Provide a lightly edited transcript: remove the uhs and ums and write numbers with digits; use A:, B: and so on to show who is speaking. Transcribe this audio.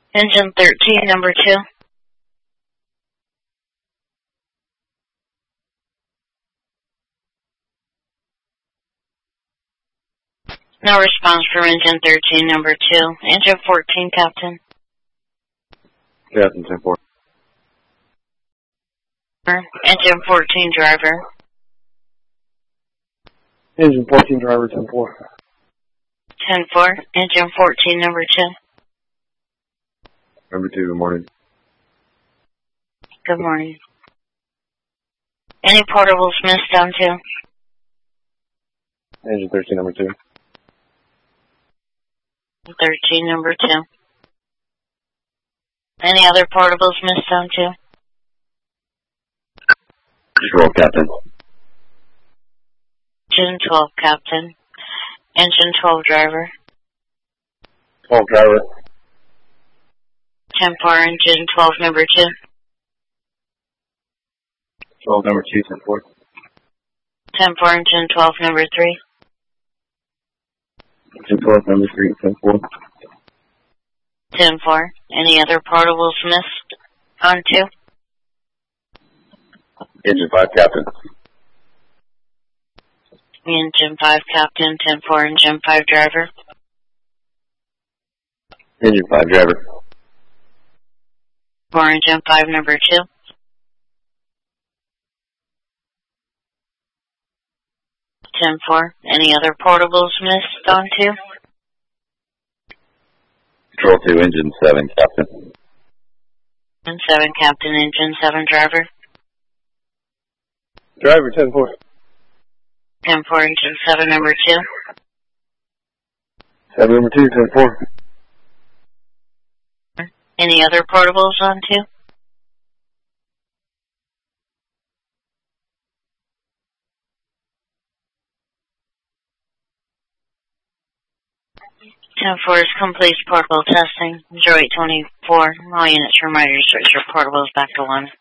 A: Engine 13, number 2. No response from engine 13, number 2. Engine 14, Captain.
B: Captain 10-4.
A: Engine 14, driver.
B: Engine 14, driver 10-4.
A: 10-4. Engine 14, number 2.
B: Number 2, good morning.
A: Good morning. Any portables missed on 2?
B: Engine 13, number 2.
A: 13, number 2. Any other portables missed on 2?
B: Roll, Captain.
A: Engine 12, Captain. Engine 12, driver.
B: 12, driver.
A: 10-4, engine 12, number 2.
B: 12, number 2, 10-4.
A: 10-4, engine 12, number 3.
B: Engine 12, number 3, 10-4.
A: 10-4. Any other portables missed on 2?
B: Engine 5, Captain.
A: Engine 5, Captain. 10-4, engine 5, driver.
B: Engine 5, driver.
A: 4, engine 5, number 2. 10-4. Any other portables missed on 2?
B: Control 2, engine 7, Captain.
A: Engine 7, Captain. Engine 7, driver.
B: Driver 10-4.
A: 10-4, engine 7, number 2.
B: 7, number 2, 10-4.
A: Any other portables on 2? Ten four is complete portable testing. 0824. All units reminder to switch your portables back to 1.